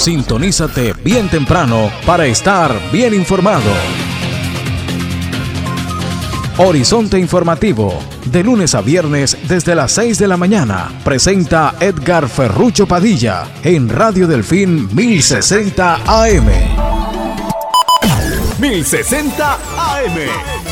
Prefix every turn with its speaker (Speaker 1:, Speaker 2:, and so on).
Speaker 1: Sintonízate bien temprano para estar bien informado. Horizonte Informativo, de lunes a viernes desde las 6 de la mañana, presenta Edgar Ferrucho Padilla en Radio Delfín 1060 AM.
Speaker 2: 1060 AM.